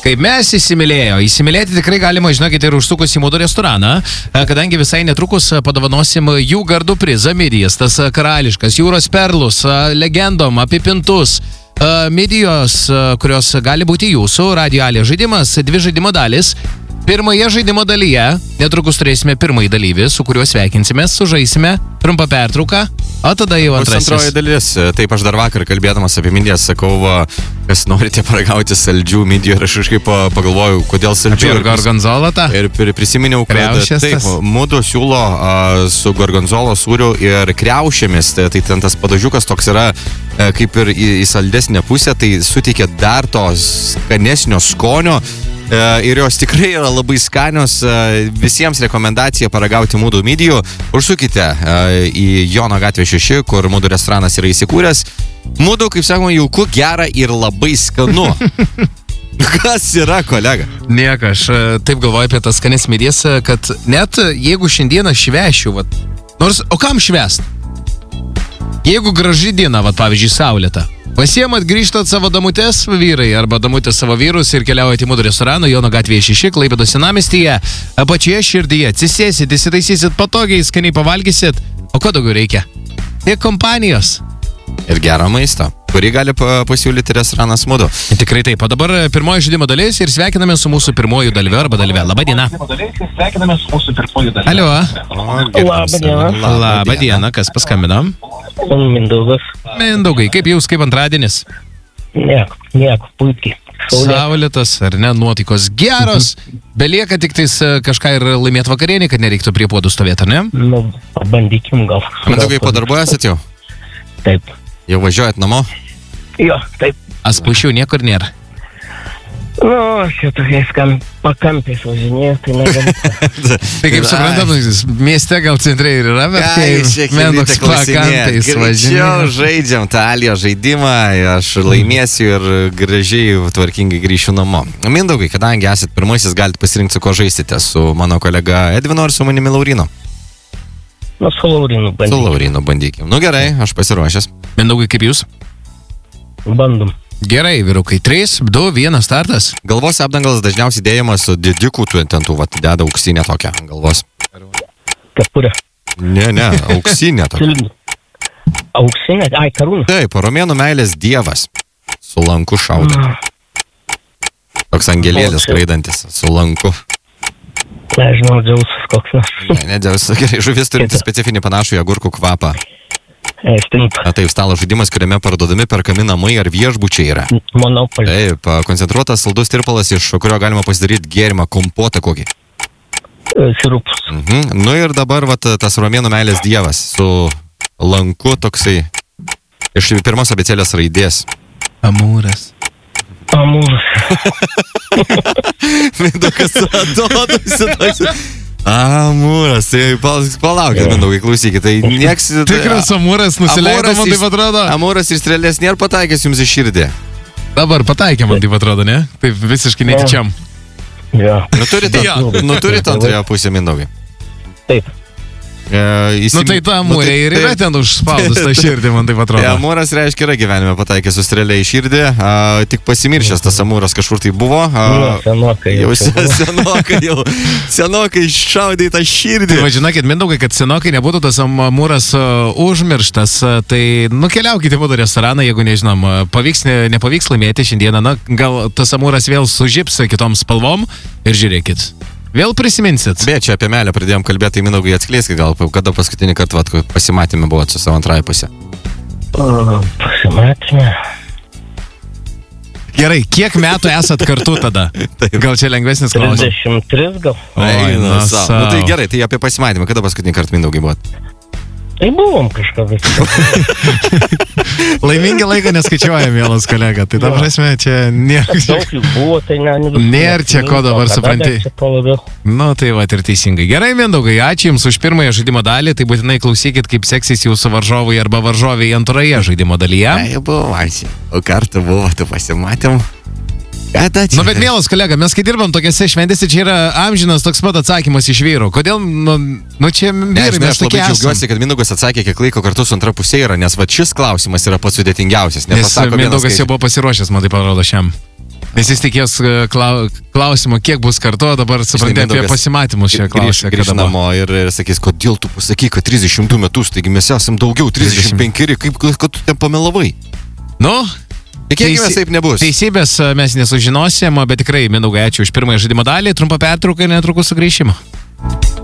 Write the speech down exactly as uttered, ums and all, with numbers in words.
Kaip mes įsimylėjo. Įsimylėti tikrai galima, žinokite, ir užsukus į Mūdų restoraną, kadangi visai netrukus padovanosim jų gardų prizą midijas, tas karališkas, jūros perlus, legendom, apipintus. Midijos, kurios gali būti jūsų, Radio Alė žaidimas, dvi žaidimo dalis. Pirmoje žaidimo dalyje netrukus turėsime pirmąjį dalyvį, su kuriuo sveikinsime, sužaisime trumpą pertrauką, o tada jau antrasis. Antroji dalis. Taip, aš dar vakar kalbėdamas apie midijas sakau, kas norite paragauti saldžių midijų ir aš kažkaip pagalvojau, kodėl saldžių. Ir gorgonzolą tą? Ir prisiminiau, kad Kriaušės taip, tas? Mūdų siūlo a, su gorgonzolo sūriu ir kriaušėmis, tai, tai ten tas padažiukas toks yra a, kaip ir į, į saldesnę pusę, tai suteikia dar to skanesnio skonio. Ir jos tikrai yra labai skanios. Visiems rekomendacija paragauti Mūdų midijų. Užsukite į Jono gatvė šeši, kur Mūdų restoranas yra įsikūręs. Mūdų, kaip sakoma, jauku, gera ir labai skanu. Kas yra, kolega? Nieko, aš taip galvoju apie tas skanės midijas, kad net jeigu šiandieną švešiu, vat, nors, o kam švest? Jeigu graži diena, vat, pavyzdžiui, saulėta, pasiemat, grįžtat savo damutės vyrai arba damutės savo vyrus ir keliaujate į Mūdų restoraną Jono gatvėje šeši, Klaipėdos senamiestyje, pačioje širdyje, atsisėsit, įsitaisysit patogiai, skaniai pavalgysit. O ko daugiau reikia? Tiek kompanijos. Ir gero maisto, kurį gali pasiūlyti restoranas Mūdų. Tikrai taip. O dabar pirmoji žaidimo dalis ir sveikiname su mūsų pirmoju dalyviu arba dalyve. Labą dieną. Alio. Labą dieną. Labą dieną. Kas paskambino? Mindaugas. Mindaugai, kaip jūs, kaip antradienis? Nieko, nieko, puikiai. Saulėtas, ar ne, nuotaikos geros. Belieka tik tais kažką ir laimėti vakarienį, kad nereiktų prie puodų stovėti, ar ne? Nu, pabandykim gal. Mindaugai, po darbo esat jau? Taip. Jau važiuojat namo? Jo, taip. Aspušių niekur nėra. Nu, šitą skam pakampiais važinėjau, tai negaliu. Tai kaip suprantam, mieste gal centrai ir yra, bet kai mendoks pakampiais važinėjau. Žaidžiam tą Alio žaidimą, aš laimėsiu ir gražiai, tvarkingai grįšiu namo. Mindaugai, kadangi esat pirmasis, galite pasirinkti, su ko žaisite, su mano kolega Edvinu ar su manimi Laurinu? Nu, su Laurinu bandykim. Su Laurinu bandykim. Nu gerai, aš pasiruošęs. Mindaugai, kaip jūs? Bandom. Gerai, vyrukai, trys, du, vienas startas. Galvos apdangalas dažniausiai dėjamas su didikų, tu ten tų, vat, deda auksinę tokią galvos. Kepurė. Ne, ne, auksinė tokia. Auksinė, ai, karūna. Taip, romėnų meilės dievas. Su lanku šaudo. Toks angelėlis skraidantis, su lanku. Nežinau, Dzeusas koks nors. Ne, ne, Dzeusas, gerai, žuvis turinti specifinį panašų į agurkų kvapą. Taip. Na taip, stalo žaidimas, kuriame parduodami perkami namai ar viešbučiai yra. Monopoly. Taip, koncentruotas saldus tirpalas, iš kurio galima pasidaryti gėrimą, kompotą kokį. Sirupus. Mhm. Nu ir dabar vat, tas romėnų meilės dievas su lanku toksai iš pirmos abėcėlės raidės. Amūras. Amūras. Mindaugas atrodosi toks. Amūras, tai palaukit, Mindaugai, klausykit, tai nieks... Tikras amūras nusileido, man taip atrodo. Amūras ir strėlės nėra pataikęs jums į širdį. Dabar pataikė, man taip atrodo, ne? Taip visiškai netyčiam. Jo. Nu turit, nu turit antrąją pusę, Mindaugai. Taip. E, įsim... Nu tai ta amūrė ir yra ten užspaudus tą širdį, man taip atrodo. E, amūras reiškia yra gyvenime pataikė su strėlė į širdį, a, tik pasimiršęs tas amūras kažkur tai buvo. A, nu, senokai jau. Jau senokai jau, senokai šaudė į tą širdį. Tai važinokit, Mindaugai, kad senokai nebūtų tas amūras uh, užmirštas, uh, tai nukeliaukite į Mūdų restoraną, jeigu nežinom, uh, pavyks, ne, nepavyks laimėti šiandieną, na, gal tas amūras vėl sužips kitom spalvom ir žiūrėkit. Vėl prisiminsit. Bet čia apie meilę pradėjom kalbėti, tai Mindaugai atskleiskit, gal kada paskutinį kartą vat, pasimatėme buvo su savo antrąją pusę. O, pasimatėme. Gerai, kiek metų esat kartu tada? Gal čia lengvesnis klausimas? trisdešimt trys gal. Oi, na, nu, tai gerai, tai apie pasimatymą, kada paskutinį kartą Mindaugai buvo? Tai buvom kažkada. Laimingi laiką neskaičiuoja, mielas kolega. Tai ta prasme, čia nėra... Daug jų buvo, tai ne... Nėra čia ko dabar supranti. Nu, tai va ir teisingai. Gerai, Mindaugai, ačiū Jums už pirmąją žaidimo dalį. Tai būtinai klausykit, kaip seksis Jūsų varžovai arba varžoviai antroje žaidimo dalyje. Tai buvo, ačiū. O kartą buvo, tu pasimatėm. Kada čia? Nu, bet mielas kolega, mes kai dirbam tokiose šventėse, čia yra amžinas toks pat atsakymas iš vyrų. Kodėl, nu, nu čia vyrai, mes tokie esam. Aš labai džiaugiuosi, kad Mindaugas atsakė, kiek laiko kartu su antra pusė yra, nes va šis klausimas yra pats sudėtingiausias. Nes Mindaugas jau buvo pasiruošęs, man tai parodo šiam. Nes jis tikės klau, klausimo, kiek bus kartu, dabar suprantate apie pasimatymus šią klausimą. Grįž namo ir, ir sakys, kodėl tu pasakai, kad trisdešimt du metus, taigi mes esam daugiau, trisdešimt penki, kaip kad tu ten pamelavai. Nu, tikėkime, taip nebus. Teisybės mes nesužinosim, bet tikrai, Mindaugai, ačiū už pirmąją žaidimo dalį, trumpą pertrauką ir netrukus sugrįšimą.